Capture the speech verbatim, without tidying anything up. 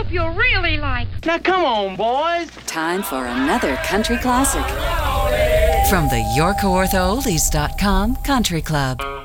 hope you'll really like. Now come on, boys. Time for another country classic from the York Ortho Oldies dot com Country Club.